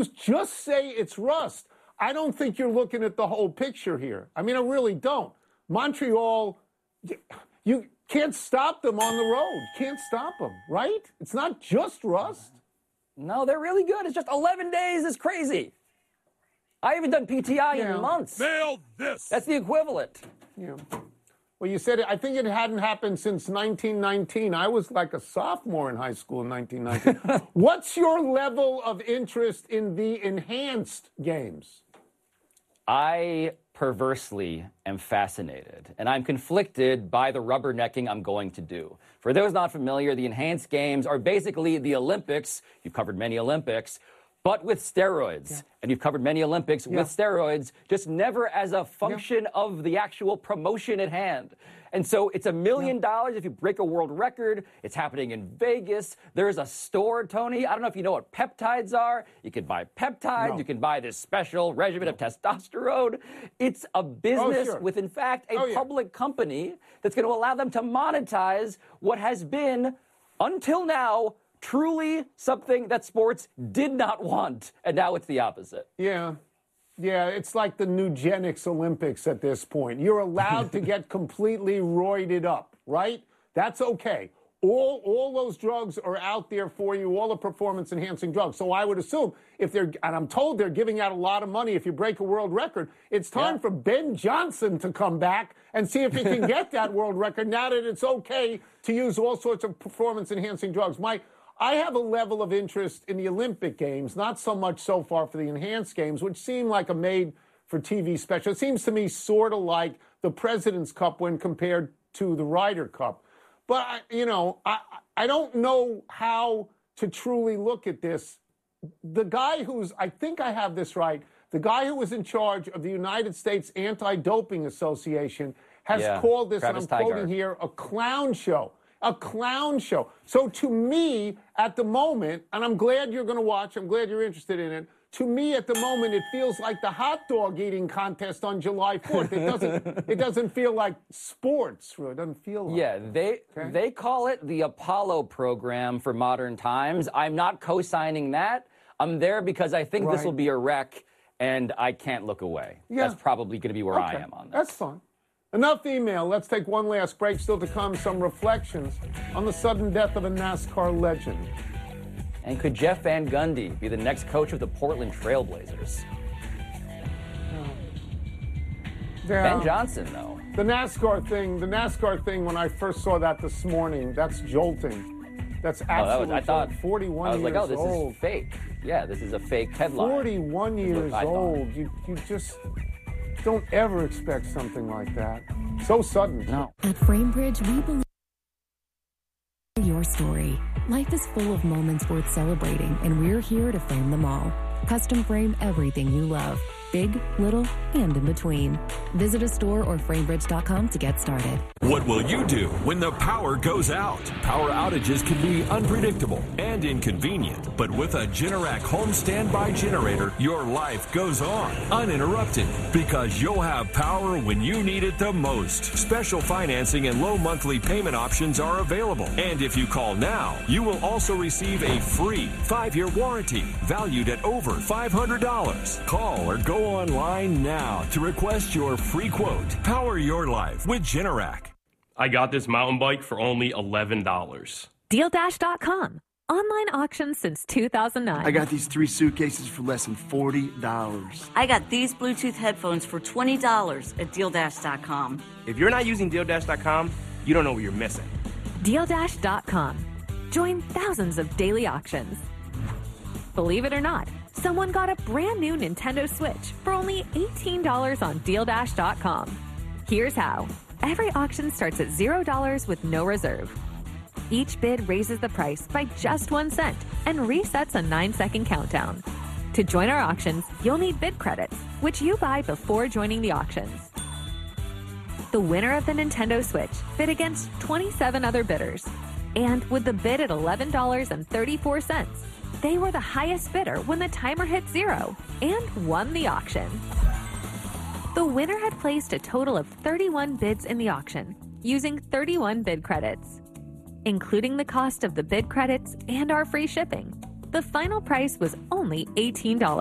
just say it's rust. I don't think you're looking at the whole picture here. I mean, I really don't. Montreal, you can't stop them on the road. Can't stop them, right? It's not just rust. No, they're really good. It's just 11 days is crazy. I haven't done PTI in months. Nailed this. That's the equivalent. Yeah. Well, you said I think it hadn't happened since 1919. I was like a sophomore in high school in 1919. What's your level of interest in the enhanced games? I perversely am fascinated, and I'm conflicted by the rubbernecking I'm going to do. For those not familiar, the enhanced games are basically the Olympics. You've covered many Olympics, but with steroids. Yeah. And you've covered many Olympics with steroids, just never as a function of the actual promotion at hand. And so it's $1 million if you break a world record. It's happening in Vegas. There's a store, Tony. I don't know if you know what peptides are. You can buy peptides. You can buy this special regimen of testosterone. It's a business with, in fact, a public company that's going to allow them to monetize what has been, until now, truly something that sports did not want. And now it's the opposite. Yeah. Yeah, it's like the Nugenics Olympics at this point. You're allowed to get completely roided up, right? That's okay. All those drugs are out there for you, all the performance-enhancing drugs. So I would assume if they're, and I'm told they're giving out a lot of money if you break a world record, it's time for Ben Johnson to come back and see if he can get that world record now that it's okay to use all sorts of performance-enhancing drugs. I have a level of interest in the Olympic Games, not so much so far for the enhanced games, which seem like a made-for-TV special. It seems to me sort of like the President's Cup when compared to the Ryder Cup. But, I don't know how to truly look at this. The guy who's, I think I have this right, the guy who was in charge of the United States Anti-Doping Association has called this, Travis and I'm quoting here, a clown show. A clown show. So to me, at the moment, and I'm glad you're going to watch, I'm glad you're interested in it, to me, at the moment, it feels like the hot dog eating contest on July 4th. It doesn't feel like sports, really. It doesn't feel like they call it the Apollo program for modern times. I'm not co-signing that. I'm there because I think this will be a wreck, and I can't look away. Yeah. That's probably going to be where I am on this. That's fine. Enough email. Let's take one last break. Still to come, some reflections on the sudden death of a NASCAR legend. And could Jeff Van Gundy be the next coach of the Portland Trailblazers? Ben Johnson, though. The NASCAR thing, when I first saw that this morning, that's jolting. That's absolutely I thought 41 I was years like, this old. is fake. Yeah, this is a fake headline. 41 years old. You just don't ever expect something like that. So sudden. No. At Framebridge, we believe your story. Life is full of moments worth celebrating, and we're here to frame them all. Custom frame everything you love, big, little, and in between. Visit a store or framebridge.com to get started. What will you do when the power goes out? Power outages can be unpredictable and inconvenient, but with a Generac home standby generator, your life goes on uninterrupted because you'll have power when you need it the most. Special financing and low monthly payment options are available. And if you call now, you will also receive a free 5-year warranty valued at over $500. Call or go online now to request your free quote. Power your life with Generac. I got this mountain bike for only $11. DealDash.com. Online auctions since 2009. I got these 3 suitcases for less than $40. I got these Bluetooth headphones for $20 at DealDash.com. If you're not using DealDash.com, you don't know what you're missing. DealDash.com. Join thousands of daily auctions. Believe it or not, someone got a brand new Nintendo Switch for only $18 on DealDash.com. Here's how. Every auction starts at $0 with no reserve. Each bid raises the price by just 1 cent and resets a 9-second countdown. To join our auctions, you'll need bid credits, which you buy before joining the auctions. The winner of the Nintendo Switch bid against 27 other bidders. And with the bid at $11.34, they were the highest bidder when the timer hit 0 and won the auction. The winner had placed a total of 31 bids in the auction, using 31 bid credits. Including the cost of the bid credits and our free shipping, The final price was only $18.